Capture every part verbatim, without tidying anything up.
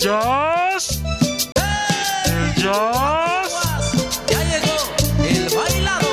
jazz. El jazz. Ya llegó el bailador.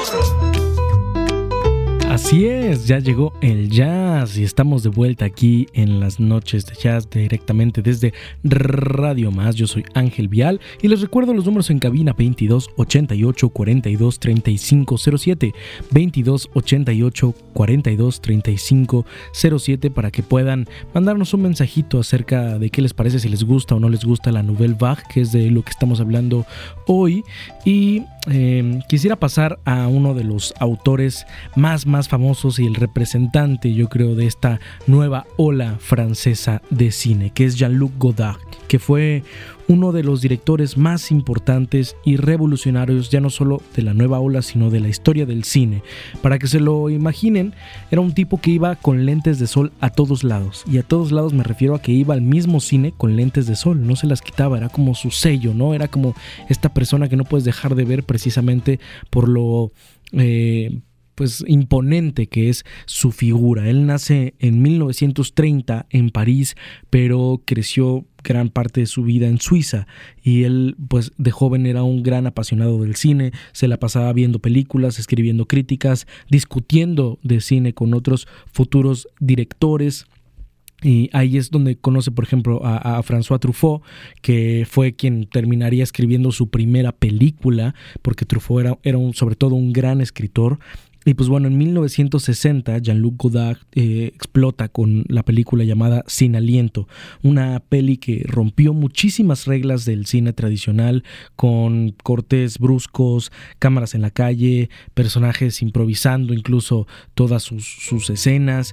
Así es, ya llegó el jazz y estamos de vuelta aquí en las noches de jazz directamente desde Radio Más. Yo soy Ángel Vial y les recuerdo los números en cabina: veintidós ochenta y ocho cuarenta y dos treinta y cinco cero siete, veintidós ochenta y ocho cuarenta y dos treinta y cinco cero siete, para que puedan mandarnos un mensajito acerca de qué les parece, si les gusta o no les gusta la Nouvelle Vague, que es de lo que estamos hablando hoy. Y eh, quisiera pasar a uno de los autores más más famosos y el representante, yo creo, de esta nueva ola francesa de cine, que es Jean-Luc Godard, que fue uno de los directores más importantes y revolucionarios, ya no solo de la nueva ola, sino de la historia del cine. Para que se lo imaginen, era un tipo que iba con lentes de sol a todos lados, y a todos lados me refiero a que iba al mismo cine con lentes de sol, no se las quitaba, era como su sello, ¿no? Era como esta persona que no puedes dejar de ver precisamente por lo eh, pues imponente que es su figura. Él nace en mil novecientos treinta en París, pero creció gran parte de su vida en Suiza, y él pues de joven era un gran apasionado del cine, se la pasaba viendo películas, escribiendo críticas, discutiendo de cine con otros futuros directores. Y ahí es donde conoce, por ejemplo, a, a François Truffaut, que fue quien terminaría escribiendo su primera película, porque Truffaut era, era un, sobre todo un gran escritor. Y pues bueno, en mil novecientos sesenta Jean-Luc Godard eh, explota con la película llamada Sin Aliento, una peli que rompió muchísimas reglas del cine tradicional, con cortes bruscos, cámaras en la calle, personajes improvisando incluso todas sus, sus escenas,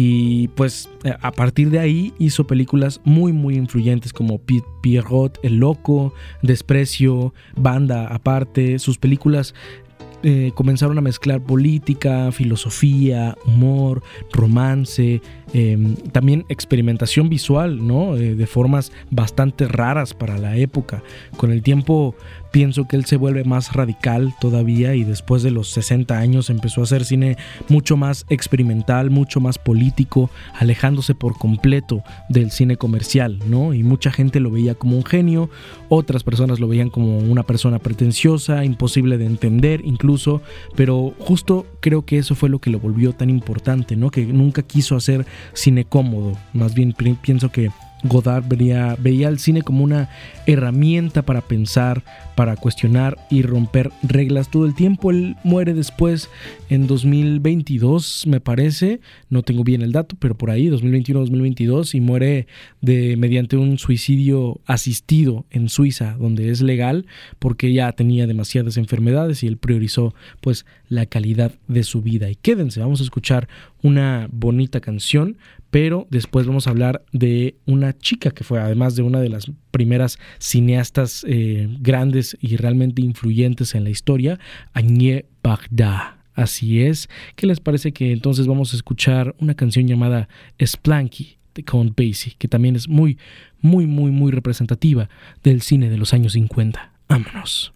y pues a partir de ahí hizo películas muy muy influyentes como Pierrot el Loco, Desprecio, Banda Aparte. Sus películas Eh, comenzaron a mezclar política, filosofía, humor, romance, eh, también experimentación visual, ¿no? Eh, de formas bastante raras para la época. Con el tiempo pienso que él se vuelve más radical todavía, y después de los sesenta años empezó a hacer cine mucho más experimental, mucho más político, alejándose por completo del cine comercial, ¿no? Y mucha gente lo veía como un genio, otras personas lo veían como una persona pretenciosa, imposible de entender incluso, pero justo creo que eso fue lo que lo volvió tan importante, ¿no? Que nunca quiso hacer cine cómodo, más bien pienso que Godard veía, veía el cine como una herramienta para pensar, para cuestionar y romper reglas todo el tiempo. Él muere después en dos mil veintidós, me parece, no tengo bien el dato, pero por ahí, dos mil veintiuno dos mil veintidós, y muere de, mediante un suicidio asistido en Suiza, donde es legal, porque ya tenía demasiadas enfermedades y él priorizó pues la calidad de su vida. Y quédense, vamos a escuchar una bonita canción, pero después vamos a hablar de una chica que fue además de una de las primeras cineastas eh, grandes y realmente influyentes en la historia, Agnès Varda. Así es, ¿qué les parece que entonces vamos a escuchar una canción llamada Splanky de Count Basie, que también es muy, muy, muy, muy representativa del cine de los años cincuenta? Vámonos.